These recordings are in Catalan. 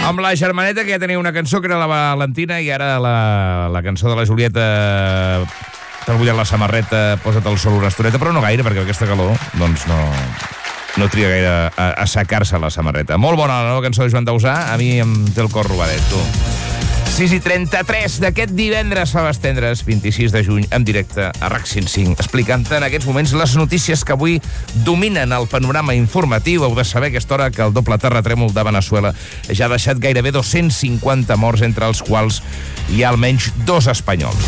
Amb la germaneta, que ja tenia una cançó, que era la Valentina, i ara la cançó de la Julieta, t'ha mullat la samarreta, posa't al sol una estoneta, però no gaire, perquè aquesta calor, doncs no triga gaire a assecar-se la samarreta. Molt bona la nova cançó de Joan Dausà, a mi em té el cor robadet, tu. 6:33 d'aquest divendres, faves tendres, 26 de juny, en directe a RAC 105, explicant-te en aquests moments les notícies que avui dominen el panorama informatiu. Heu de saber a aquesta hora que el doble terratrèmol de Veneçuela ja ha deixat gairebé 250 morts, entre els quals hi ha almenys 2 espanyols.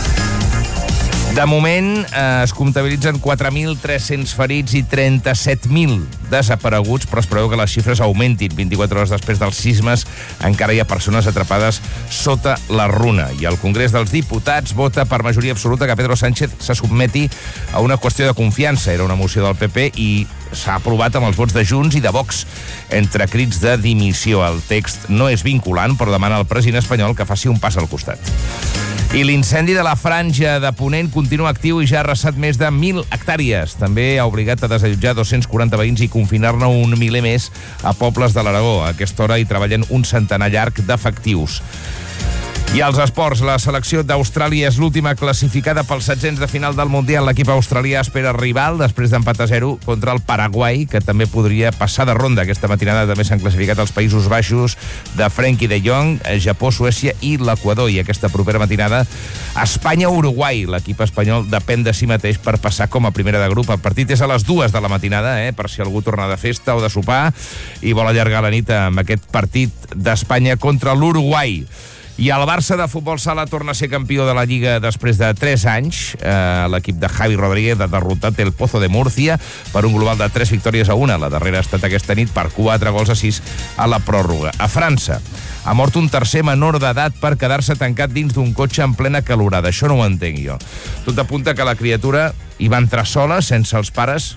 De moment es comptabilitzen 4.300 ferits i 37.000 desapareguts, però es preveu que les xifres augmentin. 24 hores després dels sismes encara hi ha persones atrapades sota la runa. I el Congrés dels Diputats vota per majoria absoluta que Pedro Sánchez se sotmeti a una qüestió de confiança. Era una moció del PP i s'ha aprovat amb els vots de Junts i de Vox, entre crits de dimissió. El text no és vinculant, però demana al president espanyol que faci un pas al costat. I l'incendi de la Franja de Ponent continua actiu i ja ha arrasat més de 1.000 hectàrees. També ha obligat a desallotjar 240 veïns i confinar-ne un miler més a pobles de l'Aragó. A aquesta hora hi treballen un centenar llarg d'efectius. I als esports, la selecció d'Austràlia és l'última classificada pels setzents de final del Mundial. L'equip australià espera rival després d'empat a 0 contra el Paraguai, que també podria passar de ronda. Aquesta matinada també s'han classificat els Països Baixos de Frenkie de Jong, Japó, Suècia i l'Equador. I aquesta propera matinada, Espanya-Uruguai. L'equip espanyol depèn de si mateix per passar com a primera de grup. El partit és a les 2 de la matinada, per si algú torna de festa o de sopar i vol allargar la nit amb aquest partit d'Espanya contra l'Uruguai. I el Barça de futbol sala torna a ser campió de la Lliga després de 3 anys. L'equip de Javi Rodríguez ha derrotat el Pozo de Múrcia per un global de 3 victòries a 1. La darrera ha estat aquesta nit per 4-6 a la pròrroga. A França ha mort un tercer menor d'edat per quedar-se tancat dins d'un cotxe en plena calorada. Això no ho entenc jo. Tot apunta que la criatura hi va entrar sola, sense els pares,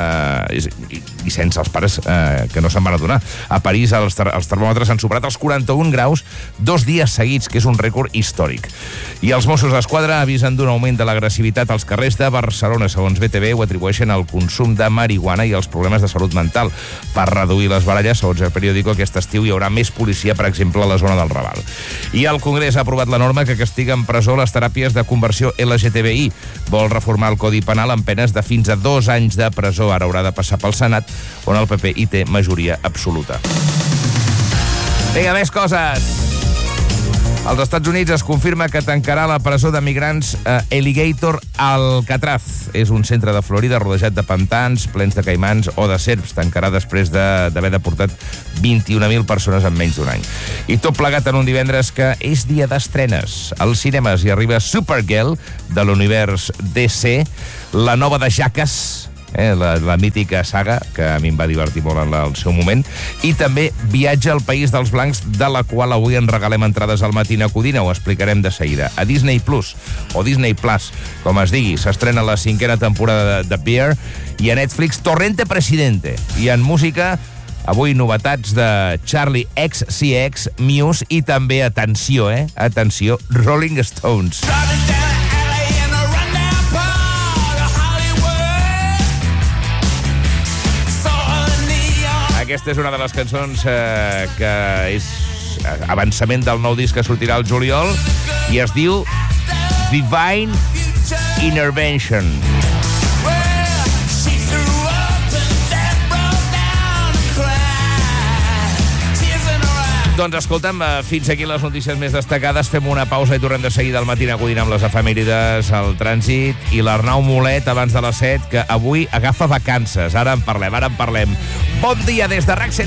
i sense els pares que no se'n van adonar. A París els termòmetres han superat els 41 graus 2 dies seguits, que és un rècord històric. I els Mossos d'Esquadra avisen d'un augment de l'agressivitat als carrers de Barcelona. Segons BTV, ho atribueixen al consum de marihuana i als problemes de salut mental. Per reduir les baralles, segons el periòdico, aquest estiu hi haurà més policia, per exemple, a la zona del Raval. I el Congrés ha aprovat la norma que castiga en presó les teràpies de conversió LGTBI. Vol reformar el Codi Penal amb penes de fins a 2 anys de presó. Ara haurà de passar pel Senat, on el PP hi té majoria absoluta. Vinga, més coses. Als Estats Units es confirma que tancarà la presó de migrants Alligator Alcatraz. És un centre de Florida rodejat de pantans, plens de caimans o de serps. Tancarà després d'haver deportat 21.000 persones en menys d'un any. I tot plegat en un divendres que és dia d'estrenes. Als cinemes hi arriba Supergirl, de l'univers DC, la nova de Jackass, la mítica saga, que a mi em va divertir molt en el seu moment, i també Viatge al País dels Blancs, de la qual avui en regalem entrades al Matina Codina. Ho explicarem de seguida. A Disney Plus, o Disney Plus, com es digui, s'estrena la 5a temporada de Bear, i a Netflix Torrente Presidente. I en música, avui novetats de Charlie XCX, Muse i també, atenció, atenció, Rolling Stones. Aquesta és una de les cançons que és avançament del nou disc que sortirà al juliol i es diu Divine Intervention. Doncs escolta'm, fins aquí les notícies més destacades. Fem una pausa i tornem de seguida al Matina Codina amb les efemèrides, el trànsit i l'Arnau Molet abans de les 7, que avui agafa vacances. Ara en parlem. Bon dia des de RAC 105.